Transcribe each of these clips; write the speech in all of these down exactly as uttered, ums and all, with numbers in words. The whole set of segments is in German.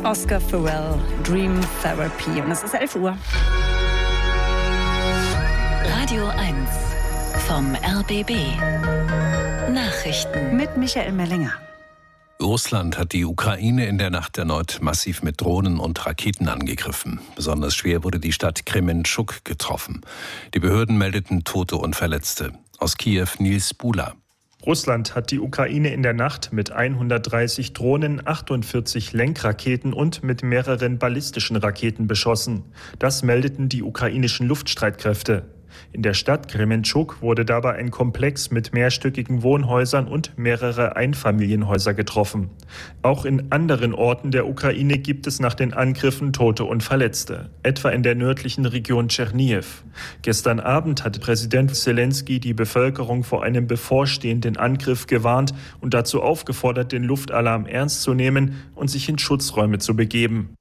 Oscar Farrell, Dream Therapy. Und es ist elf Uhr. Radio eins vom R B B. Nachrichten Mit Michael Mellinger. Russland hat die Ukraine in der Nacht erneut massiv mit Drohnen und Raketen angegriffen. Besonders schwer wurde die Stadt Krementschuk getroffen. Die Behörden meldeten Tote und Verletzte. Aus Kiew Nils Bula. Russland hat die Ukraine in der Nacht mit hundertdreißig Drohnen, achtundvierzig Lenkraketen und mit mehreren ballistischen Raketen beschossen. Das meldeten die ukrainischen Luftstreitkräfte. In der Stadt Krementschuk wurde dabei ein Komplex mit mehrstöckigen Wohnhäusern und mehrere Einfamilienhäuser getroffen. Auch in anderen Orten der Ukraine gibt es nach den Angriffen Tote und Verletzte, etwa in der nördlichen Region Tscherniw. Gestern Abend hatte Präsident Selenskyj die Bevölkerung vor einem bevorstehenden Angriff gewarnt und dazu aufgefordert, den Luftalarm ernst zu nehmen und sich in Schutzräume zu begeben.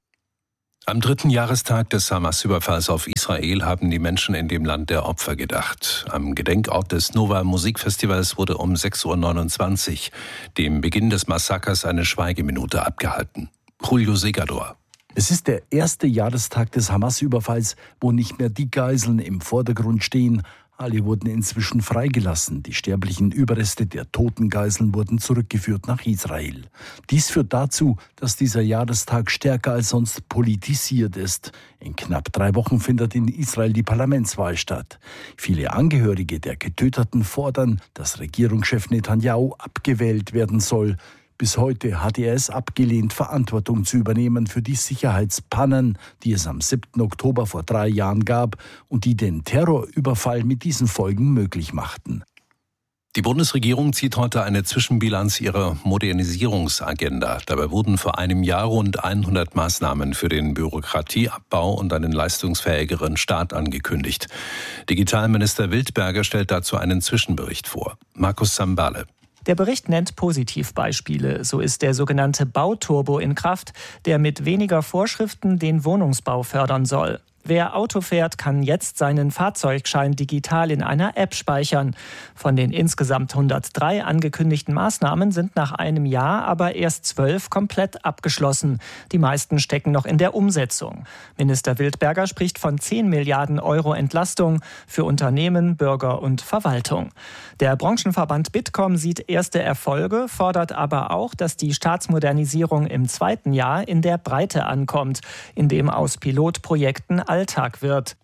Am dritten Jahrestag des Hamas-Überfalls auf Israel haben die Menschen in dem Land der Opfer gedacht. Am Gedenkort des Nova Musikfestivals wurde um sechs Uhr neunundzwanzig, dem Beginn des Massakers, eine Schweigeminute abgehalten. Julio Segador. Es ist der erste Jahrestag des Hamas-Überfalls, wo nicht mehr die Geiseln im Vordergrund stehen. Alle wurden inzwischen freigelassen. Die sterblichen Überreste der toten Geiseln wurden zurückgeführt nach Israel. Dies führt dazu, dass dieser Jahrestag stärker als sonst politisiert ist. In knapp drei Wochen findet in Israel die Parlamentswahl statt. Viele Angehörige der Getöteten fordern, dass Regierungschef Netanyahu abgewählt werden soll. Bis heute hat er es abgelehnt, Verantwortung zu übernehmen für die Sicherheitspannen, die es am siebten Oktober vor drei Jahren gab und die den Terrorüberfall mit diesen Folgen möglich machten. Die Bundesregierung zieht heute eine Zwischenbilanz ihrer Modernisierungsagenda. Dabei wurden vor einem Jahr rund hundert Maßnahmen für den Bürokratieabbau und einen leistungsfähigeren Staat angekündigt. Digitalminister Wildberger stellt dazu einen Zwischenbericht vor. Markus Sambale. Der Bericht nennt Positivbeispiele. So ist der sogenannte Bauturbo in Kraft, der mit weniger Vorschriften den Wohnungsbau fördern soll. Wer Auto fährt, kann jetzt seinen Fahrzeugschein digital in einer App speichern. Von den insgesamt hundertdrei angekündigten Maßnahmen sind nach einem Jahr aber erst zwölf komplett abgeschlossen. Die meisten stecken noch in der Umsetzung. Minister Wildberger spricht von zehn Milliarden Euro Entlastung für Unternehmen, Bürger und Verwaltung. Der Branchenverband Bitkom sieht erste Erfolge, fordert aber auch, dass die Staatsmodernisierung im zweiten Jahr in der Breite ankommt, indem aus Pilotprojekten Alltag wird.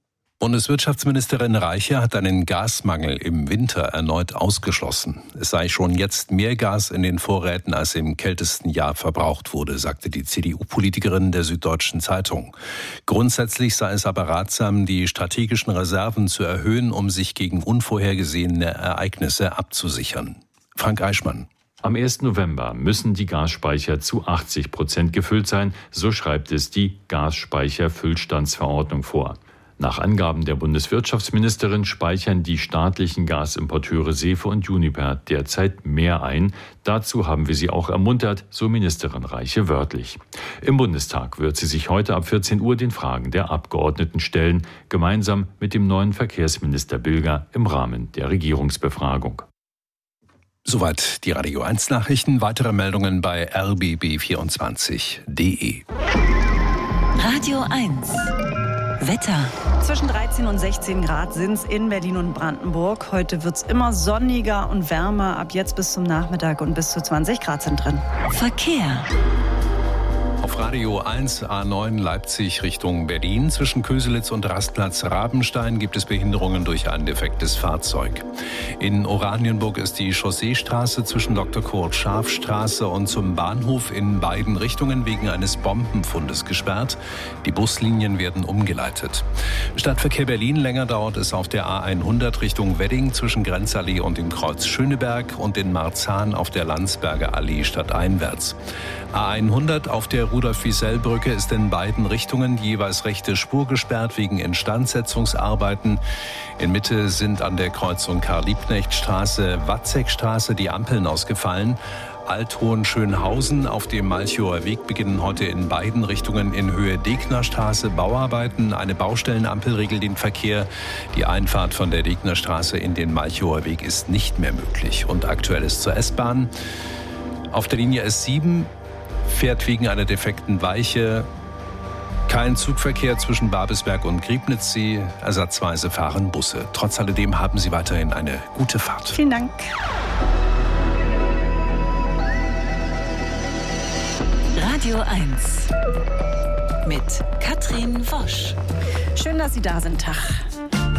Bundeswirtschaftsministerin Reiche hat einen Gasmangel im Winter erneut ausgeschlossen. Es sei schon jetzt mehr Gas in den Vorräten, als im kältesten Jahr verbraucht wurde, sagte die C D U-Politikerin der Süddeutschen Zeitung. Grundsätzlich sei es aber ratsam, die strategischen Reserven zu erhöhen, um sich gegen unvorhergesehene Ereignisse abzusichern. Frank Eichmann. Am ersten November müssen die Gasspeicher zu achtzig Prozent gefüllt sein, so schreibt es die Gasspeicherfüllstandsverordnung vor. Nach Angaben der Bundeswirtschaftsministerin speichern die staatlichen Gasimporteure Sefe und Uniper derzeit mehr ein. Dazu haben wir sie auch ermuntert, so Ministerin Reiche wörtlich. Im Bundestag wird sie sich heute ab vierzehn Uhr den Fragen der Abgeordneten stellen, gemeinsam mit dem neuen Verkehrsminister Bilger im Rahmen der Regierungsbefragung. Soweit die Radio eins Nachrichten. Weitere Meldungen bei r b b vierundzwanzig punkt d e. Radio eins Wetter. Zwischen dreizehn und sechzehn Grad sind es in Berlin und Brandenburg. Heute wird es immer sonniger und wärmer. Ab jetzt bis zum Nachmittag und bis zu zwanzig Grad sind drin. Verkehr. Auf Radio eins A neun Leipzig Richtung Berlin. Zwischen Köselitz und Rastplatz Rabenstein gibt es Behinderungen durch ein defektes Fahrzeug. In Oranienburg ist die Chausseestraße zwischen Doktor Kurt Scharf-Straße und zum Bahnhof in beiden Richtungen wegen eines Bombenfundes gesperrt. Die Buslinien werden umgeleitet. Stadtverkehr Berlin, länger dauert es auf der A hundert Richtung Wedding zwischen Grenzallee und dem Kreuz Schöneberg und in Marzahn auf der Landsberger Allee stadteinwärts. A hundert auf der Rudolf-Wiesel-Brücke ist in beiden Richtungen die jeweils rechte Spur gesperrt wegen Instandsetzungsarbeiten. In Mitte sind an der Kreuzung Karl-Liebknecht-Straße, Watzekstraße die Ampeln ausgefallen. Alt-Hohenschönhausen auf dem Malchower Weg beginnen heute in beiden Richtungen in Höhe Degnerstraße Bauarbeiten. Eine Baustellenampel regelt den Verkehr. Die Einfahrt von der Degnerstraße in den Malchower Weg ist nicht mehr möglich. Und aktuell ist zur S-Bahn auf der Linie S sieben fährt wegen einer defekten Weiche kein Zugverkehr zwischen Babelsberg und Griebnitz. Sie ersatzweise fahren Busse. Trotz alledem haben Sie weiterhin eine gute Fahrt. Vielen Dank. Radio eins mit Katrin Wosch. Schön, dass Sie da sind. Tag.